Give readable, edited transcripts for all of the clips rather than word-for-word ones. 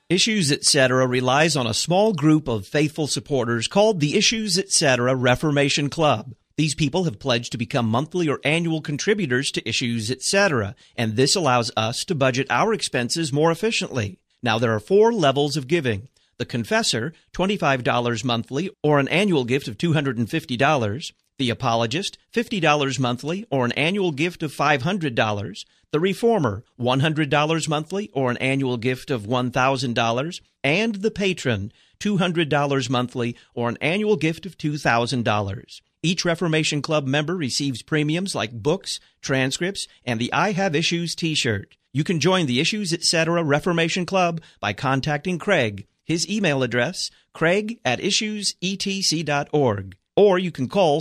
Issues Etc. relies on a small group of faithful supporters called the Issues Etc. Reformation Club. These people have pledged to become monthly or annual contributors to Issues Etc., and this allows us to budget our expenses more efficiently. Now, there are 4 levels of giving. The Confessor, $25 monthly, or an annual gift of $250. The Apologist, $50 monthly, or an annual gift of $500. The Reformer, $100 monthly, or an annual gift of $1,000. And the Patron, $200 monthly, or an annual gift of $2,000. Each Reformation Club member receives premiums like books, transcripts, and the I Have Issues t-shirt. You can join the Issues Etc. Reformation Club by contacting Craig. His email address, craig@issuesetc.org. Or you can call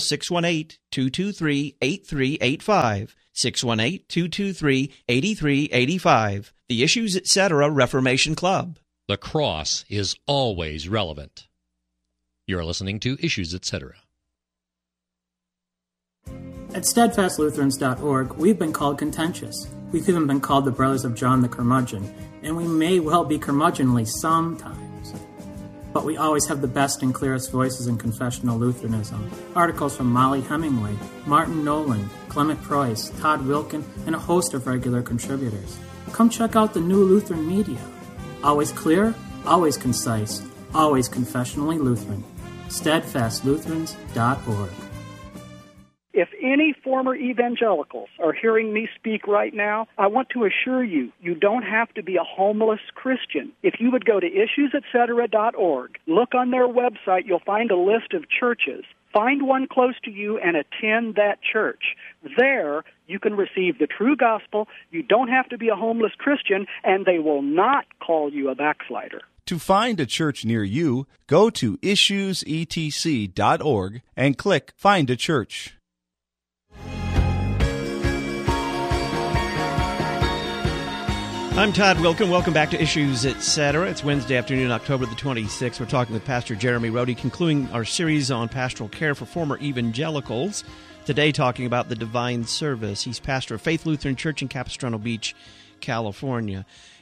618-223-8385, 618-223-8385, the Issues Etc. Reformation Club. The cross is always relevant. You're listening to Issues Etc. At SteadfastLutherans.org, we've been called contentious. We've even been called the Brothers of John the Curmudgeon, and we may well be curmudgeonly sometimes. But we always have the best and clearest voices in confessional Lutheranism. Articles from Molly Hemingway, Martin Nolan, Clement Preuss, Todd Wilkin, and a host of regular contributors. Come check out the new Lutheran media. Always clear, always concise, always confessionally Lutheran. SteadfastLutherans.org. If any former evangelicals are hearing me speak right now, I want to assure you, you don't have to be a homeless Christian. If you would go to issuesetc.org, look on their website, you'll find a list of churches. Find one close to you and attend that church. There, you can receive the true gospel. You don't have to be a homeless Christian, and they will not call you a backslider. To find a church near you, go to issuesetc.org and click Find a Church. I'm Todd Wilkin. Welcome back to Issues Etc. It's Wednesday afternoon, October the 26th. We're talking with Pastor Jeremy Rode, concluding our series on pastoral care for former evangelicals. Today talking about the divine service. He's pastor of Faith Lutheran Church in Capistrano Beach, California.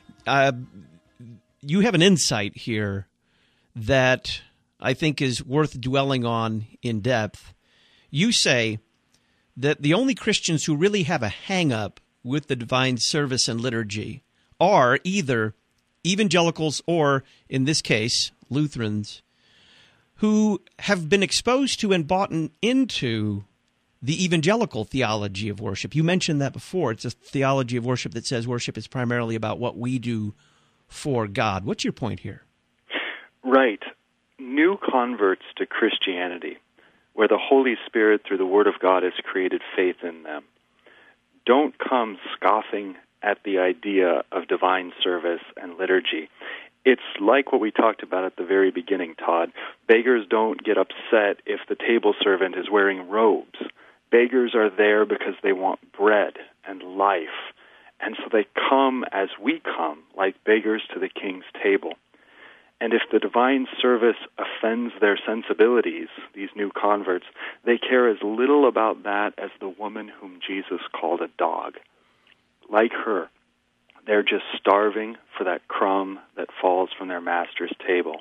You have an insight here that I think is worth dwelling on in depth. You say that the only Christians who really have a hang-up with the divine service and liturgy are either evangelicals or, in this case, Lutherans, who have been exposed to and bought into the evangelical theology of worship. You mentioned that before. It's a theology of worship that says worship is primarily about what we do for God. What's your point here? Right. New converts to Christianity, where the Holy Spirit, through the Word of God, has created faith in them, don't come scoffing at the idea of divine service and liturgy. It's like what we talked about at the very beginning, Todd. Beggars don't get upset if the table servant is wearing robes. Beggars are there because they want bread and life. And so they come as we come, like beggars to the king's table. And if the divine service offends their sensibilities, these new converts, they care as little about that as the woman whom Jesus called a dog. Like her, they're just starving for that crumb that falls from their master's table.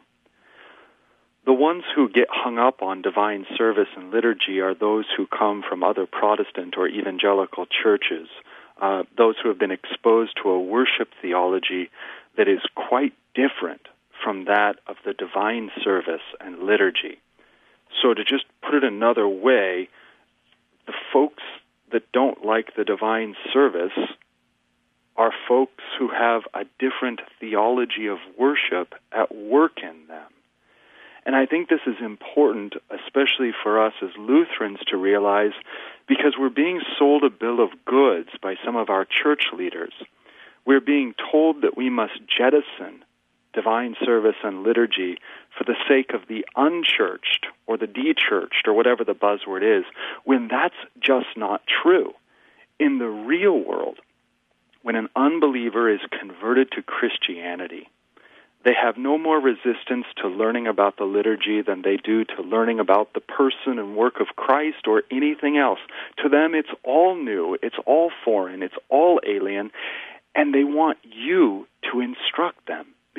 The ones who get hung up on divine service and liturgy are those who come from other Protestant or evangelical churches, those who have been exposed to a worship theology that is quite different from that of the divine service and liturgy. So to just put it another way, the folks that don't like the divine service are folks who have a different theology of worship at work in them. And I think this is important, especially for us as Lutherans, to realize, because we're being sold a bill of goods by some of our church leaders. We're being told that we must jettison divine service and liturgy for the sake of the unchurched or the dechurched or whatever the buzzword is, when that's just not true. In the real world, when an unbeliever is converted to Christianity, they have no more resistance to learning about the liturgy than they do to learning about the person and work of Christ or anything else. To them, it's all new, it's all foreign, it's all alien, and they want you to instruct them because they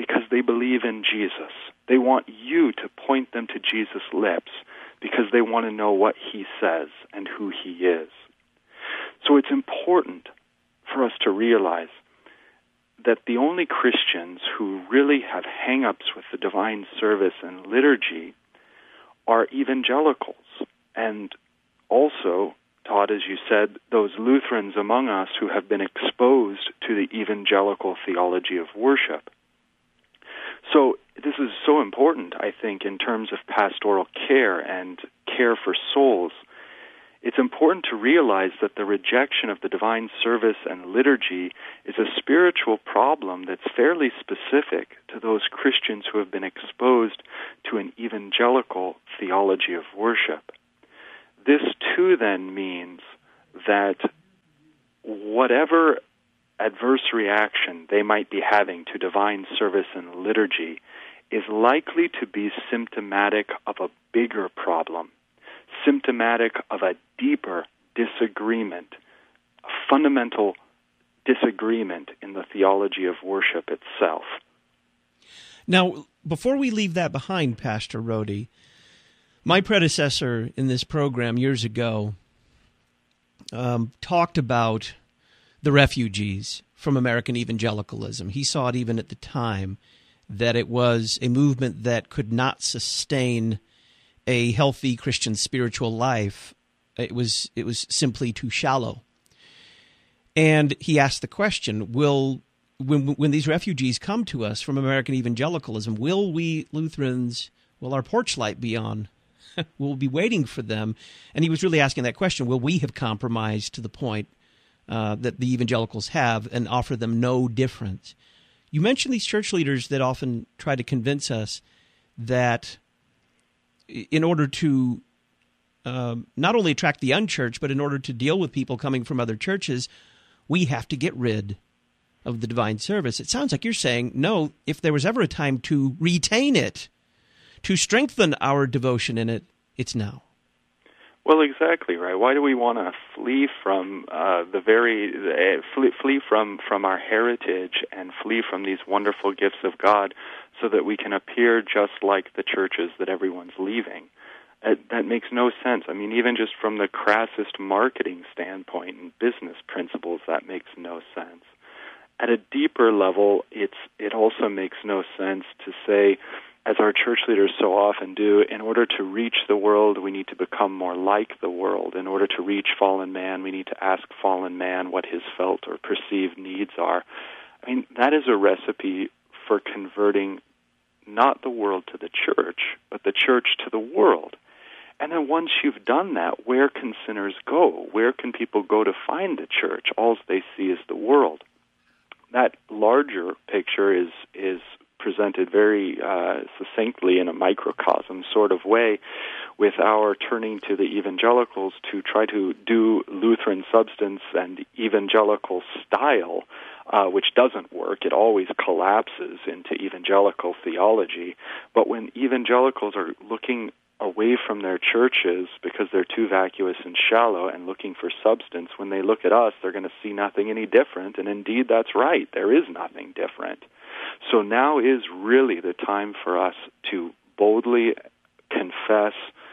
believe in Jesus. They want you to point them to Jesus' lips because they want to know what he says and who he is. So it's important for us to realize that the only Christians who really have hang-ups with the divine service and liturgy are evangelicals. And also, Todd, as you said, those Lutherans among us who have been exposed to the evangelical theology of worship. So this is so important, I think, in terms of pastoral care and care for souls. It's important to realize that the rejection of the divine service and liturgy is a spiritual problem that's fairly specific to those Christians who have been exposed to an evangelical theology of worship. This, too, then means that whatever adverse reaction they might be having to divine service and liturgy is likely to be symptomatic of a bigger problem, symptomatic of a deeper disagreement, a fundamental disagreement in the theology of worship itself. Now, before we leave that behind, Pastor Rohde, my predecessor in this program years ago talked about the refugees from American evangelicalism. He saw it even at the time that it was a movement that could not sustain a healthy Christian spiritual life. It was simply too shallow. And he asked the question, when these refugees come to us from American evangelicalism, will we Lutherans, will our porch light be on? We'll be waiting for them. And he was really asking that question, will we have compromised to the point that the evangelicals have and offer them no difference? You mentioned these church leaders that often try to convince us that in order to not only attract the unchurched, but in order to deal with people coming from other churches, we have to get rid of the divine service. It sounds like you're saying, no, if there was ever a time to retain it, to strengthen our devotion in it, it's now. Well, exactly right. Why do we want to flee from flee from our heritage and flee from these wonderful gifts of God so that we can appear just like the churches that everyone's leaving? That makes no sense. I mean, even just from the crassest marketing standpoint and business principles, that makes no sense. At a deeper level, it also makes no sense to say, as our church leaders so often do, in order to reach the world, we need to become more like the world. In order to reach fallen man, we need to ask fallen man what his felt or perceived needs are. I mean, that is a recipe for converting not the world to the church, but the church to the world. And then once you've done that, where can sinners go? Where can people go to find the church? All they see is the world. That larger picture is presented very succinctly in a microcosm sort of way with our turning to the evangelicals to try to do Lutheran substance and evangelical style, which doesn't work. It always collapses into evangelical theology. But when evangelicals are looking away from their churches because they're too vacuous and shallow and looking for substance, when they look at us, they're going to see nothing any different. And indeed, that's right. There is nothing different. So now is really the time for us to boldly confess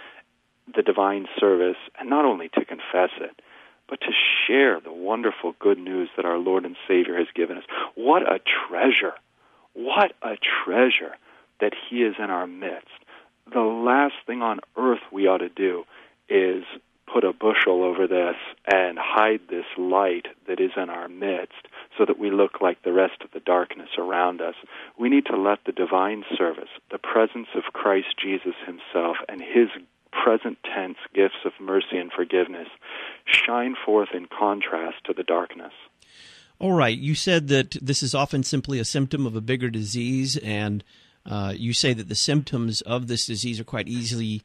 the divine service, and not only to confess it, but to share the wonderful good news that our Lord and Savior has given us. What a treasure! What a treasure that He is in our midst. The last thing on earth we ought to do is put a bushel over this and hide this light that is in our midst so that we look like the rest of the darkness around us. We need to let the divine service, the presence of Christ Jesus Himself and His present tense gifts of mercy and forgiveness shine forth in contrast to the darkness. All right. You said that this is often simply a symptom of a bigger disease, and you say that the symptoms of this disease are quite easily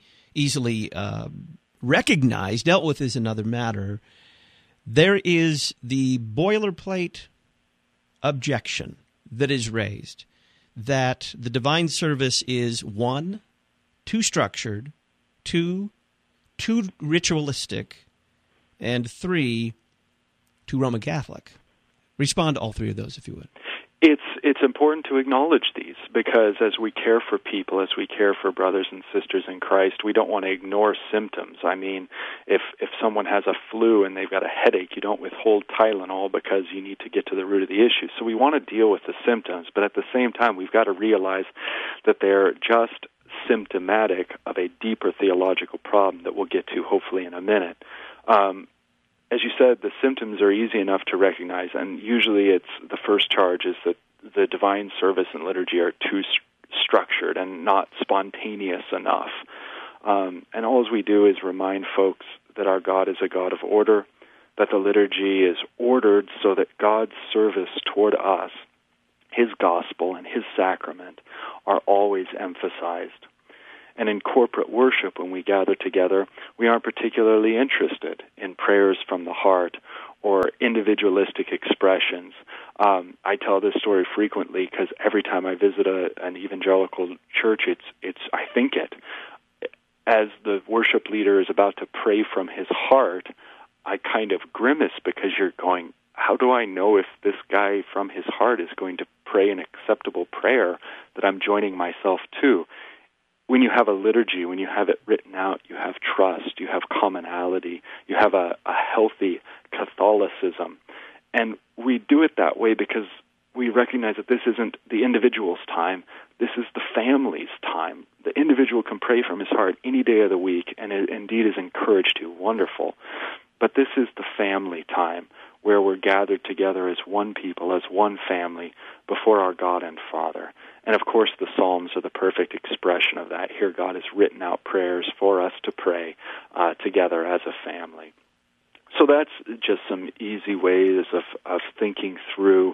recognized. Dealt with is another matter. There is the boilerplate objection that is raised that the divine service is 1, too structured, 2, too ritualistic, and 3, too Roman Catholic. Respond to all three of those, if you would. It's important to acknowledge these, because as we care for people, as we care for brothers and sisters in Christ, we don't want to ignore symptoms. I mean, if someone has a flu and they've got a headache, you don't withhold Tylenol because you need to get to the root of the issue. So we want to deal with the symptoms, but at the same time, we've got to realize that they're just symptomatic of a deeper theological problem that we'll get to hopefully in a minute. As you said, the symptoms are easy enough to recognize, and usually it's the first charge is that the divine service and liturgy are too structured and not spontaneous enough. And all we do is remind folks that our God is a God of order, that the liturgy is ordered so that God's service toward us, His gospel and His sacrament, are always emphasized. And in corporate worship, when we gather together, we aren't particularly interested in prayers from the heart or individualistic expressions. I tell this story frequently because every time I visit an evangelical church, I think it. As the worship leader is about to pray from his heart, I kind of grimace because you're going, how do I know if this guy from his heart is going to pray an acceptable prayer that I'm joining myself to? When you have a liturgy, when you have it written out, you have trust, you have commonality, you have a healthy Catholicism. And we do it that way because we recognize that this isn't the individual's time, this is the family's time. The individual can pray from his heart any day of the week, and it indeed is encouraged to. Wonderful. But this is the family time, where we're gathered together as one people, as one family, before our God and Father. And of course, the Psalms are the perfect expression of that. Here, God has written out prayers for us to pray together as a family. So that's just some easy ways of thinking through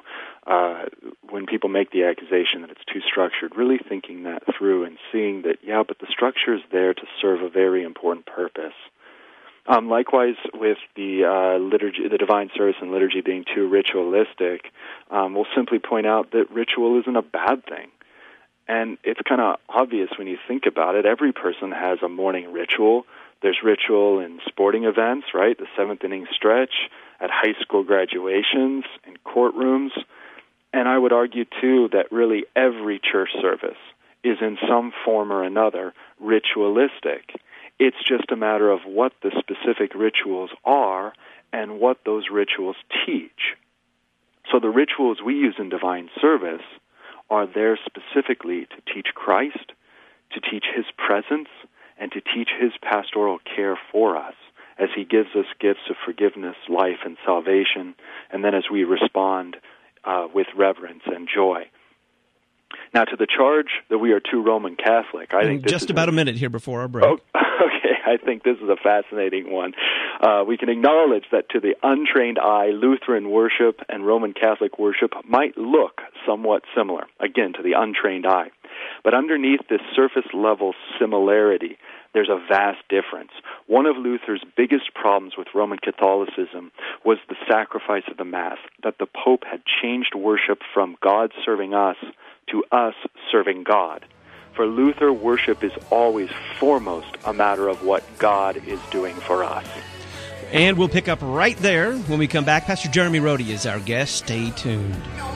when people make the accusation that it's too structured, really thinking that through and seeing that, but the structure is there to serve a very important purpose. Likewise, with the liturgy, the divine service and liturgy being too ritualistic, we'll simply point out that ritual isn't a bad thing. And it's kind of obvious when you think about it. Every person has a morning ritual. There's ritual in sporting events, right? The seventh inning stretch, at high school graduations, in courtrooms. And I would argue, too, that really every church service is in some form or another ritualistic. It's just a matter of what the specific rituals are and what those rituals teach. So the rituals we use in divine service are there specifically to teach Christ, to teach His presence, and to teach His pastoral care for us as He gives us gifts of forgiveness, life, and salvation, and then as we respond with reverence and joy. Now, to the charge that we are too Roman Catholic, I think just about a minute here before our break. Oh, okay, I think this is a fascinating one. We can acknowledge that to the untrained eye, Lutheran worship and Roman Catholic worship might look somewhat similar, again, to the untrained eye. But underneath this surface-level similarity, there's a vast difference. One of Luther's biggest problems with Roman Catholicism was the sacrifice of the Mass, that the Pope had changed worship from God serving us to us serving God. For Luther, worship is always foremost a matter of what God is doing for us. And we'll pick up right there when we come back. Pastor Jeremy Rhodey is our guest. Stay tuned.